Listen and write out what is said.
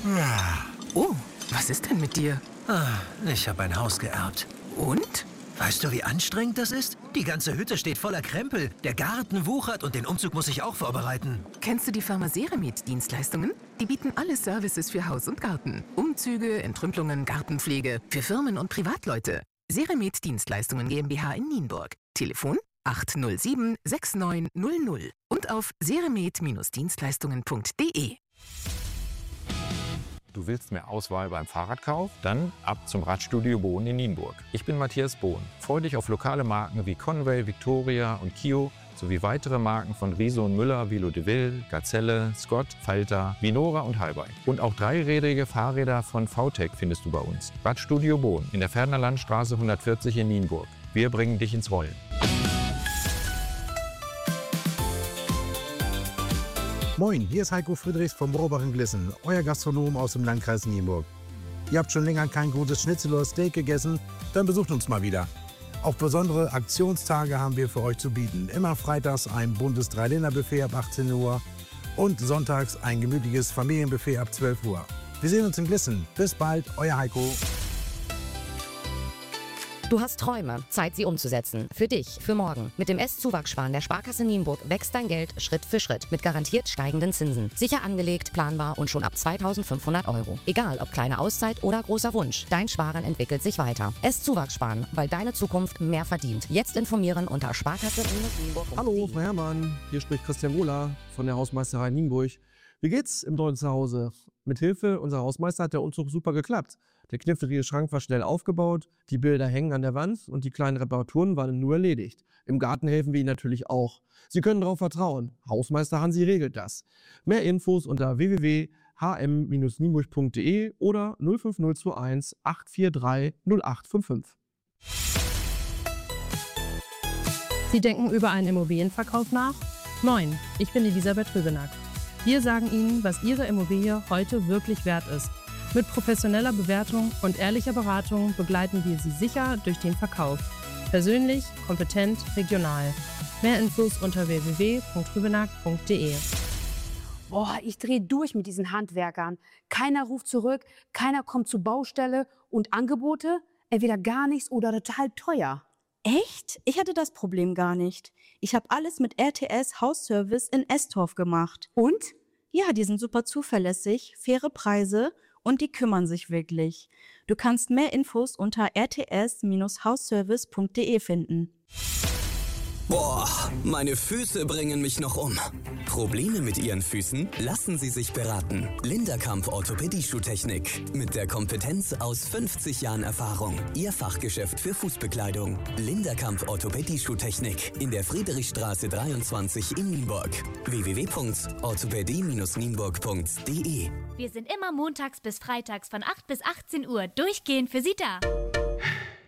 Oh, was ist denn mit dir? Ich habe ein Haus geerbt. Und? Weißt du, wie anstrengend das ist? Die ganze Hütte steht voller Krempel. Der Garten wuchert und den Umzug muss ich auch vorbereiten. Kennst du die Firma Seremet Dienstleistungen? Die bieten alle Services für Haus und Garten. Umzüge, Entrümpelungen, Gartenpflege. Für Firmen und Privatleute. Seremet Dienstleistungen GmbH in Nienburg. Telefon 807 6900 und auf seremet-dienstleistungen.de. Du willst mehr Auswahl beim Fahrradkauf? Dann ab zum Radstudio Bohn in Nienburg. Ich bin Matthias Bohn. Freu dich auf lokale Marken wie Conway, Victoria und Kio sowie weitere Marken von Riese und Müller wie Lodeville, Gazelle, Scott, Falter, Vinora und Halbei. Und auch dreirädrige Fahrräder von VTEC findest du bei uns. Radstudio Bohn in der Pferdner Landstraße 140 in Nienburg. Wir bringen dich ins Rollen. Moin, hier ist Heiko Friedrichs vom Rohrbach in Glissen, euer Gastronom aus dem Landkreis Nienburg. Ihr habt schon länger kein gutes Schnitzel oder Steak gegessen? Dann besucht uns mal wieder. Auch besondere Aktionstage haben wir für euch zu bieten. Immer freitags ein buntes Dreiländerbuffet ab 18 Uhr und sonntags ein gemütliches Familienbuffet ab 12 Uhr. Wir sehen uns in Glissen. Bis bald, euer Heiko. Du hast Träume, Zeit sie umzusetzen. Für dich, für morgen. Mit dem S-Zuwachssparen der Sparkasse Nienburg wächst dein Geld Schritt für Schritt mit garantiert steigenden Zinsen. Sicher angelegt, planbar und schon ab 2.500 €. Egal ob kleine Auszeit oder großer Wunsch, dein Sparen entwickelt sich weiter. S-Zuwachssparen, weil deine Zukunft mehr verdient. Jetzt informieren unter sparkasse-nienburg.de. Hallo, Frau Herrmann, hier spricht Christian Wohler von der Hausmeisterei Nienburg. Wie geht's im neuen Zuhause? Mit Hilfe unserer Hausmeister hat der Umzug super geklappt. Der knifflige Schrank war schnell aufgebaut, die Bilder hängen an der Wand und die kleinen Reparaturen waren nur erledigt. Im Garten helfen wir Ihnen natürlich auch. Sie können darauf vertrauen. Hausmeister Hansi regelt das. Mehr Infos unter www.hm-nienburg.de oder 05021 843 0855. Sie denken über einen Immobilienverkauf nach? Moin, ich bin Elisabeth Rübenack. Wir sagen Ihnen, was Ihre Immobilie heute wirklich wert ist. Mit professioneller Bewertung und ehrlicher Beratung begleiten wir Sie sicher durch den Verkauf. Persönlich, kompetent, regional. Mehr Infos unter www.rübenack.de. Boah, ich drehe durch mit diesen Handwerkern. Keiner ruft zurück, keiner kommt zur Baustelle und Angebote? Entweder gar nichts oder total teuer. Echt? Ich hatte das Problem gar nicht. Ich habe alles mit RTS Hausservice in Estorf gemacht. Und? Ja, die sind super zuverlässig, faire Preise und die kümmern sich wirklich. Du kannst mehr Infos unter rts-hausservice.de finden. Boah, meine Füße bringen mich noch um. Probleme mit Ihren Füßen? Lassen Sie sich beraten. Linderkamp Orthopädie-Schuhtechnik. Mit der Kompetenz aus 50 Jahren Erfahrung. Ihr Fachgeschäft für Fußbekleidung. Linderkamp Orthopädie-Schuhtechnik. In der Friedrichstraße 23 in Nienburg. www.orthopädie-nienburg.de. Wir sind immer montags bis freitags von 8 bis 18 Uhr durchgehend für Sie da.